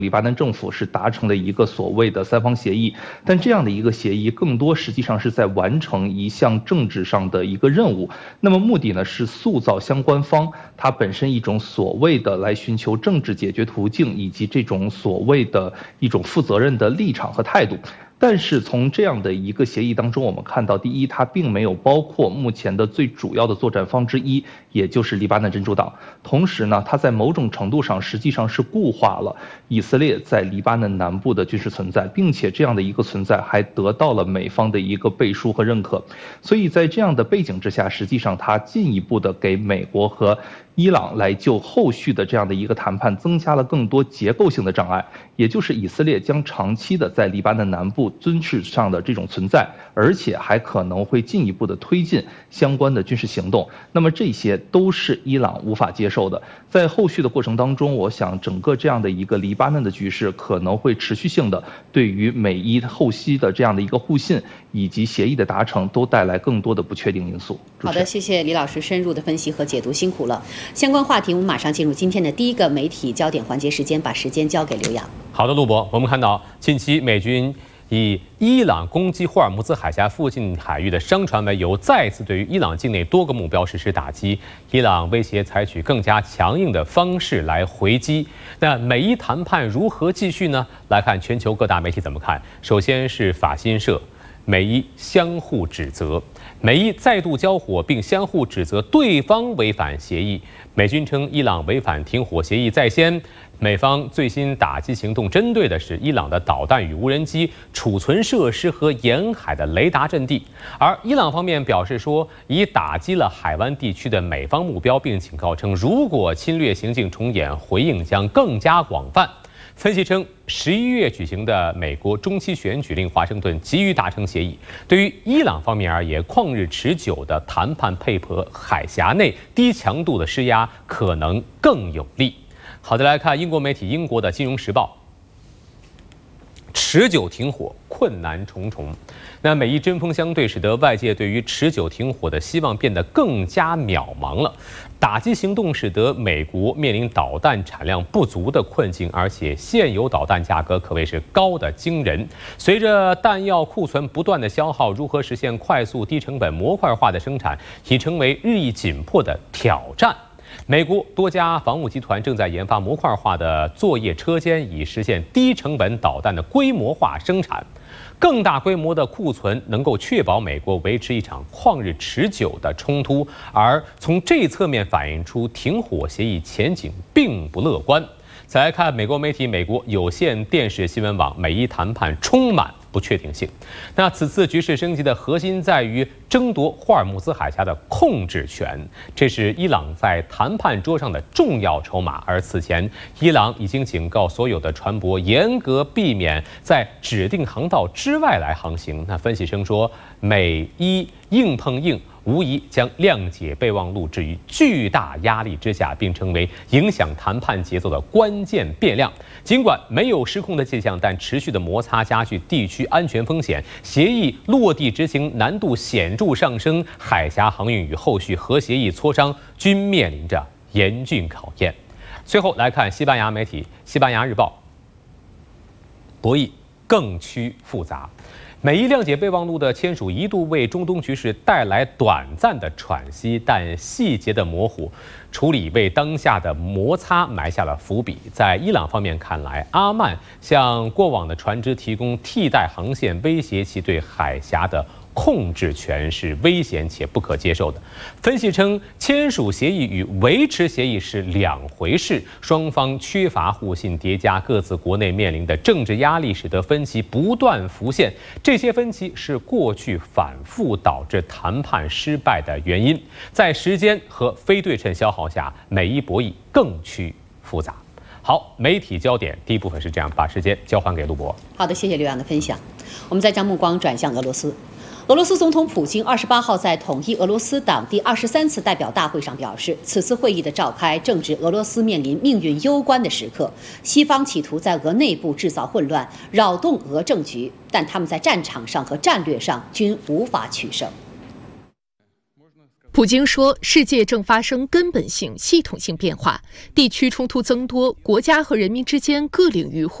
黎巴嫩政府是达成了一个所谓的三方协议，但这样的一个协议更多实际上是在完成一项政治上的一个任务。那么目的呢是塑造相关方它本身一种所谓的来寻求政治解决途径，以及这种所谓的一种负责任的立场和态度。但是从这样的一个协议当中，我们看到，第一，它并没有包括目前的最主要的作战方之一，也就是黎巴嫩真主党。同时呢，它在某种程度上实际上是固化了以色列在黎巴嫩南部的军事存在，并且这样的一个存在还得到了美方的一个背书和认可。所以在这样的背景之下，实际上它进一步的给美国和伊朗来就后续的这样的一个谈判增加了更多结构性的障碍，也就是以色列将长期的在黎巴嫩南部军事上的这种存在，而且还可能会进一步的推进相关的军事行动。那么这些都是伊朗无法接受的。在后续的过程当中，我想整个这样的一个黎巴嫩的局势可能会持续性的对于美伊后期的这样的一个互信以及协议的达成都带来更多的不确定因素。 好的，谢谢李老师深入的分析和解读，辛苦了。相关话题我们马上进入今天的第一个媒体焦点环节时间，把时间交给刘洋。 好的，陆博，我们看到近期美军以伊朗攻击霍尔木兹海峡附近海域的商船为由，再次对于伊朗境内多个目标实施打击。伊朗威胁采取更加强硬的方式来回击。那美伊谈判如何继续呢？来看全球各大媒体怎么看。首先是法新社，美伊相互指责，美伊再度交火，并相互指责对方违反协议。美军称伊朗违反停火协议在先。美方最新打击行动针对的是伊朗的导弹与无人机储存设施和沿海的雷达阵地，而伊朗方面表示说，已打击了海湾地区的美方目标，并警告称，如果侵略行径重演，回应将更加广泛。分析称，11月举行的美国中期选举令华盛顿急于达成协议，对于伊朗方面而言，旷日持久的谈判配合海峡内低强度的施压可能更有利。好的，来看英国媒体英国的《金融时报》，持久停火困难重重。那美伊针锋相对，使得外界对于持久停火的希望变得更加渺茫了。打击行动使得美国面临导弹产量不足的困境，而且现有导弹价格可谓是高得惊人。随着弹药库存不断的消耗，如何实现快速低成本模块化的生产，已成为日益紧迫的挑战。美国多家防务集团正在研发模块化的作业车间，以实现低成本导弹的规模化生产。更大规模的库存能够确保美国维持一场旷日持久的冲突，而从这侧面反映出停火协议前景并不乐观。再来看美国媒体美国有线电视新闻网，美伊谈判充满不确定性。那此次局势升级的核心在于争夺霍尔木兹海峡的控制权，这是伊朗在谈判桌上的重要筹码。而此前，伊朗已经警告所有的船舶严格避免在指定航道之外来航行。那分析称说，美伊硬碰硬，无疑将谅解备忘录置于巨大压力之下，并成为影响谈判节奏的关键变量。尽管没有失控的迹象，但持续的摩擦加剧地区安全风险，协议落地执行难度显著上升，海峡航运与后续核协议磋商均面临着严峻考验。最后来看西班牙媒体《西班牙日报》，博弈更趋复杂。美伊谅解备忘录的签署一度为中东局势带来短暂的喘息，但细节的模糊处理为当下的摩擦埋下了伏笔。在伊朗方面看来，阿曼向过往的船只提供替代航线，威胁其对海峡的控制权是危险且不可接受的。分析称，签署协议与维持协议是两回事，双方缺乏互信，叠加各自国内面临的政治压力，使得分歧不断浮现。这些分歧是过去反复导致谈判失败的原因。在时间和非对称消耗下，美伊博弈更趋复杂。好，媒体焦点第一部分是这样，把时间交还给陆博。 好的，谢谢刘洋的分享。我们再将目光转向俄罗斯。俄罗斯总统普京28号在统一俄罗斯党第23次代表大会上表示，此次会议的召开正值俄罗斯面临命运攸关的时刻，西方企图在俄内部制造混乱，扰动俄政局，但他们在战场上和战略上均无法取胜。 普京说，世界正发生根本性、系统性变化，地区冲突增多，国家和人民之间各领域